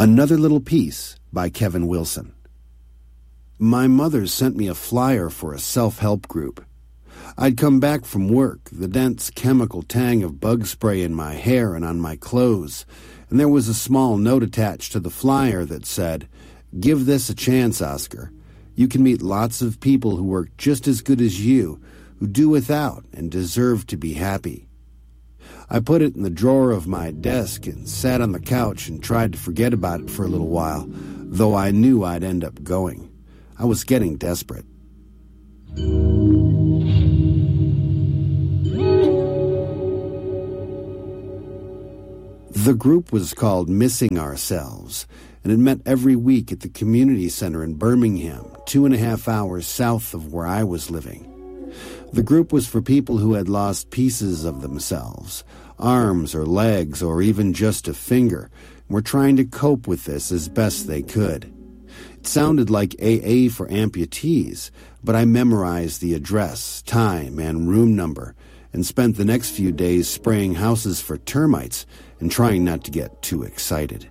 Another Little Piece by Kevin Wilson. My mother sent me a flyer for a self-help group. I'd come back from work, the dense chemical tang of bug spray in my hair and on my clothes, and there was a small note attached to the flyer that said, "Give this a chance, Oscar. You can meet lots of people who work just as good as you, who do without and deserve to be happy." I put it in the drawer of my desk and sat on the couch and tried to forget about it for a little while, though I knew I'd end up going. I was getting desperate. The group was called Missing Ourselves, and it met every week at the community center in Birmingham, 2.5 hours south of where I was living. The group was for people who had lost pieces of themselves, arms or legs or even just a finger, and were trying to cope with this as best they could. It sounded like AA for amputees, but I memorized the address, time, and room number, and spent the next few days spraying houses for termites and trying not to get too excited.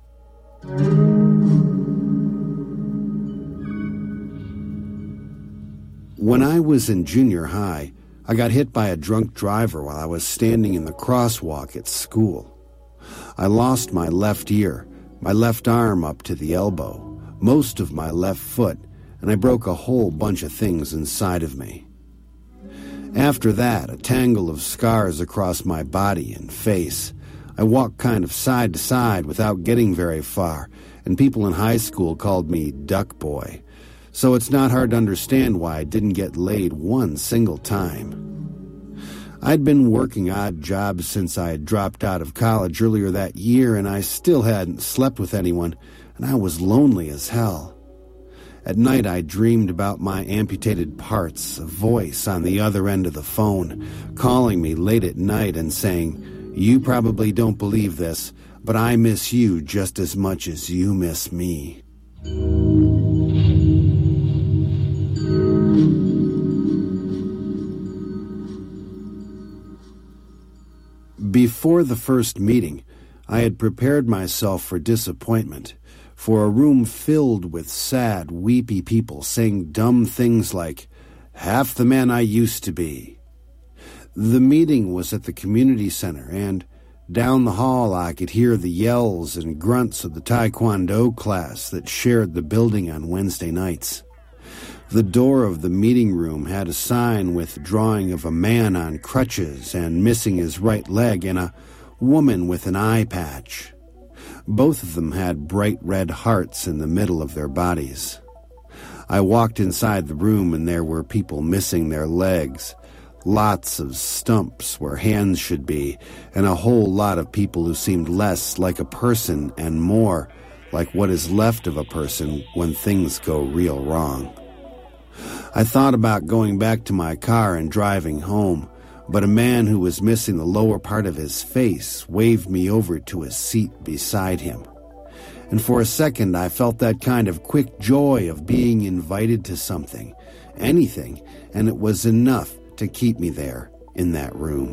When I was in junior high, I got hit by a drunk driver while I was standing in the crosswalk at school. I lost my left ear, my left arm up to the elbow, most of my left foot, and I broke a whole bunch of things inside of me. After that, a tangle of scars across my body and face. I walked kind of side to side without getting very far, and people in high school called me Duck Boy. So it's not hard to understand why I didn't get laid one single time. I'd been working odd jobs since I had dropped out of college earlier that year, and I still hadn't slept with anyone, and I was lonely as hell. At night I dreamed about my amputated parts, a voice on the other end of the phone, calling me late at night and saying, "You probably don't believe this, but I miss you just as much as you miss me." Before the first meeting, I had prepared myself for disappointment, for a room filled with sad, weepy people saying dumb things like, "Half the man I used to be." The meeting was at the community center, and down the hall I could hear the yells and grunts of the Taekwondo class that shared the building on Wednesday nights. The door of the meeting room had a sign with a drawing of a man on crutches and missing his right leg and a woman with an eye patch. Both of them had bright red hearts in the middle of their bodies. I walked inside the room and there were people missing their legs, lots of stumps where hands should be, and a whole lot of people who seemed less like a person and more like what is left of a person when things go real wrong. I thought about going back to my car and driving home, but a man who was missing the lower part of his face waved me over to a seat beside him. And for a second I felt that kind of quick joy of being invited to something, anything, and it was enough to keep me there in that room.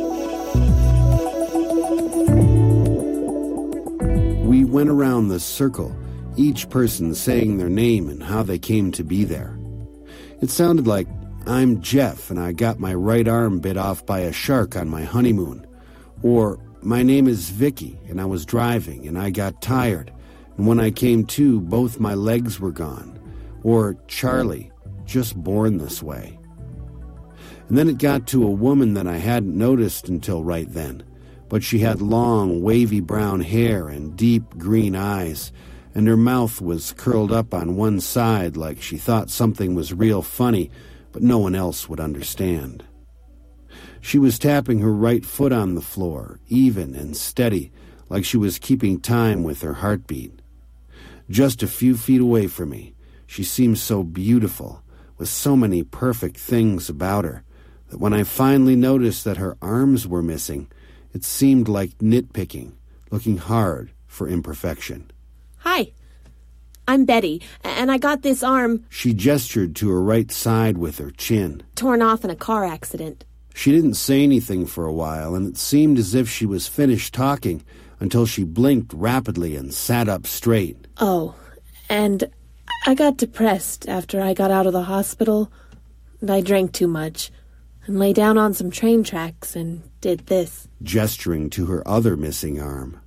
We went around the circle, each person saying their name and how they came to be there. It sounded like, "I'm Jeff and I got my right arm bit off by a shark on my honeymoon." Or, "My name is Vicky and I was driving and I got tired, and when I came to, both my legs were gone." Or, "Charlie, just born this way." And then it got to a woman that I hadn't noticed until right then, but she had long, wavy brown hair and deep green eyes, and her mouth was curled up on one side like she thought something was real funny, but no one else would understand. She was tapping her right foot on the floor, even and steady, like she was keeping time with her heartbeat. Just a few feet away from me, she seemed so beautiful, with so many perfect things about her, that when I finally noticed that her arms were missing, it seemed like nitpicking, looking hard for imperfection. "Hi, I'm Betty, and I got this arm..." She gestured to her right side with her chin. "Torn off in a car accident." She didn't say anything for a while, and it seemed as if she was finished talking, until she blinked rapidly and sat up straight. Oh, and I got depressed after I got out of the hospital, and I drank too much, and lay down on some train tracks and did this. Gesturing to her other missing arm.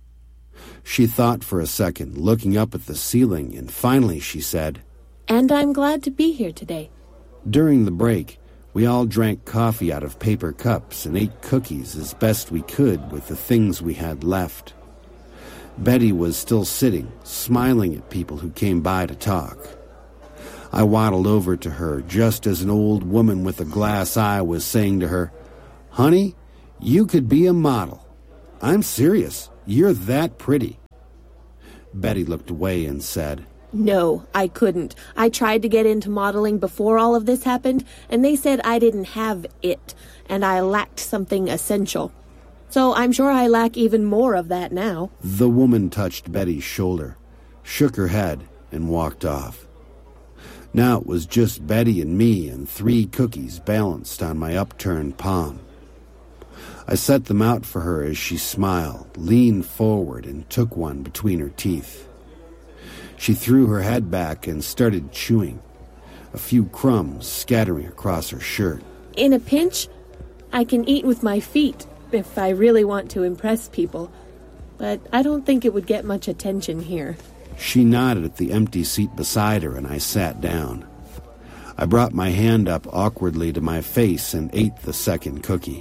She thought for a second, looking up at the ceiling, and finally she said, "And I'm glad to be here today." During the break, we all drank coffee out of paper cups and ate cookies as best we could with the things we had left. Betty was still sitting, smiling at people who came by to talk. I waddled over to her just as an old woman with a glass eye was saying to her, "Honey, you could be a model. I'm serious. You're that pretty." Betty looked away and said, "No, I couldn't. I tried to get into modeling before all of this happened, and they said I didn't have it, and I lacked something essential. So I'm sure I lack even more of that now." The woman touched Betty's shoulder, shook her head, and walked off. Now it was just Betty and me and 3 cookies balanced on my upturned palm. I set them out for her as she smiled, leaned forward, and took one between her teeth. She threw her head back and started chewing, a few crumbs scattering across her shirt. "In a pinch, I can eat with my feet if I really want to impress people, but I don't think it would get much attention here." She nodded at the empty seat beside her, and I sat down. I brought my hand up awkwardly to my face and ate the second cookie.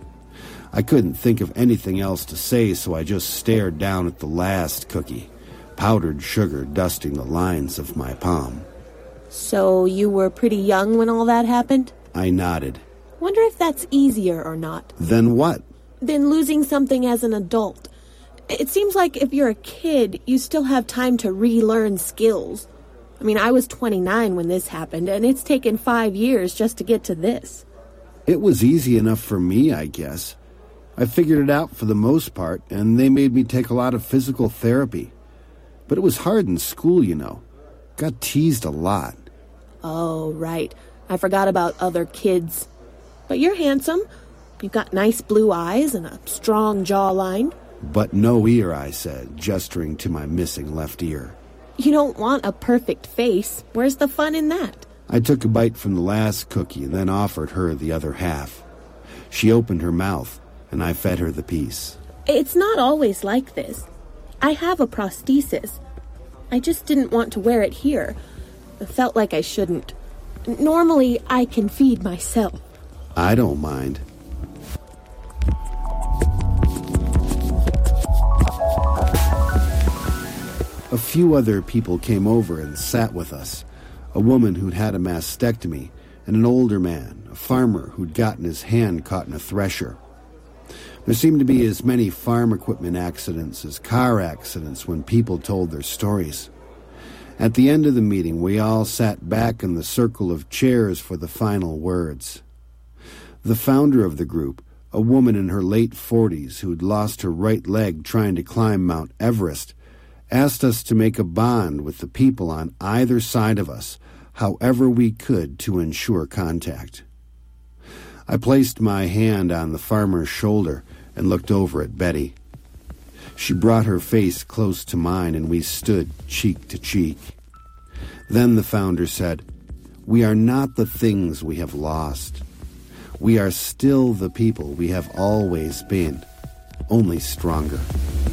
I couldn't think of anything else to say, so I just stared down at the last cookie, powdered sugar dusting the lines of my palm. "So you were pretty young when all that happened?" I nodded. "Wonder if that's easier or not." "Then what?" "Than losing something as an adult. It seems like if you're a kid, you still have time to relearn skills. I mean, I was 29 when this happened, and it's taken 5 years just to get to this." "It was easy enough for me, I guess. I figured it out for the most part, and they made me take a lot of physical therapy. But it was hard in school, you know. Got teased a lot." "Oh, right. I forgot about other kids. But you're handsome. You've got nice blue eyes and a strong jawline." "But no ear," I said, gesturing to my missing left ear. "You don't want a perfect face. Where's the fun in that?" I took a bite from the last cookie and then offered her the other half. She opened her mouth, and I fed her the piece. "It's not always like this. I have a prosthesis. I just didn't want to wear it here. I felt like I shouldn't. Normally, I can feed myself." "I don't mind." A few other people came over and sat with us. A woman who'd had a mastectomy, and an older man, a farmer who'd gotten his hand caught in a thresher. There seemed to be as many farm equipment accidents as car accidents when people told their stories. At the end of the meeting, we all sat back in the circle of chairs for the final words. The founder of the group, a woman in her late 40s who'd lost her right leg trying to climb Mount Everest, asked us to make a bond with the people on either side of us, however we could, to ensure contact. I placed my hand on the farmer's shoulder and looked over at Betty. She brought her face close to mine, and we stood cheek to cheek. Then the founder said, "We are not the things we have lost. We are still the people we have always been, only stronger."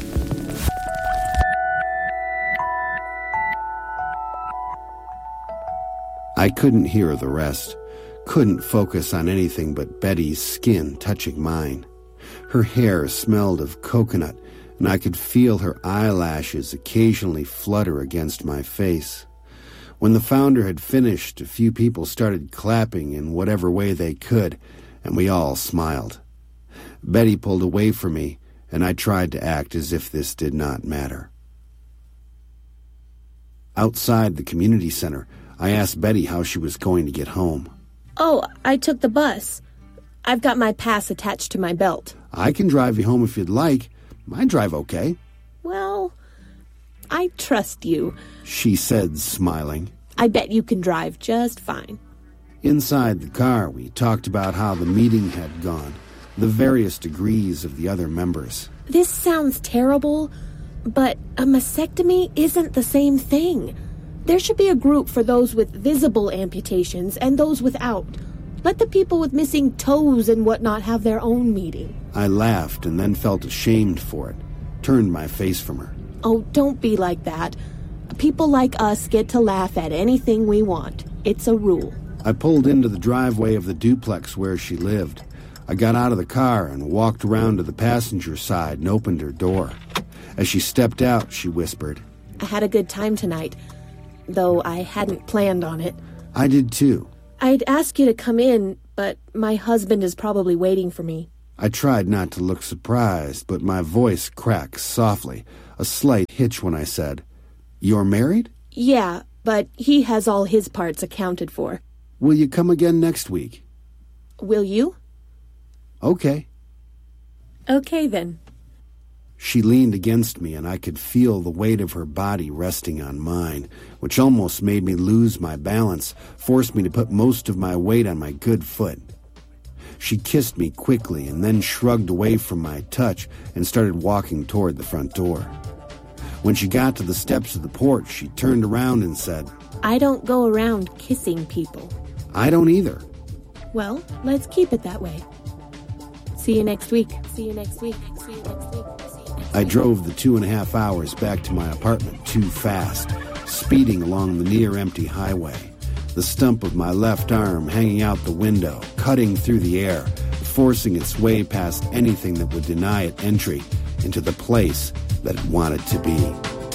I couldn't hear the rest, couldn't focus on anything but Betty's skin touching mine. Her hair smelled of coconut, and I could feel her eyelashes occasionally flutter against my face. When the founder had finished, a few people started clapping in whatever way they could, and we all smiled. Betty pulled away from me, and I tried to act as if this did not matter. Outside the community center, I asked Betty how she was going to get home. "Oh, I took the bus. I've got my pass attached to my belt." "I can drive you home if you'd like. I drive okay." "Well, I trust you," she said, smiling. "I bet you can drive just fine." Inside the car, we talked about how the meeting had gone, the various degrees of the other members. This sounds terrible, but a mastectomy isn't the same thing. There should be a group for those with visible amputations and those without. Let the people with missing toes and whatnot have their own meeting. I laughed and then felt ashamed for it, turned my face from her. Oh, don't be like that. People like us get to laugh at anything we want. It's a rule. I pulled into the driveway of the duplex where she lived. I got out of the car and walked around to the passenger side and opened her door. As she stepped out, she whispered, I had a good time tonight, though I hadn't planned on it. I did too. I'd ask you to come in, but my husband is probably waiting for me. I tried not to look surprised, but my voice cracked softly, a slight hitch when I said, You're married? Yeah, but he has all his parts accounted for. Will you come again next week? Will you? Okay. Okay, then. She leaned against me, and I could feel the weight of her body resting on mine, which almost made me lose my balance, forced me to put most of my weight on my good foot. She kissed me quickly and then shrugged away from my touch and started walking toward the front door. When she got to the steps of the porch, she turned around and said, I don't go around kissing people. I don't either. Well, let's keep it that way. See you next week. See you next week. See you next week. I drove the 2.5 hours back to my apartment too fast, speeding along the near-empty highway, the stump of my left arm hanging out the window, cutting through the air, forcing its way past anything that would deny it entry into the place that it wanted to be.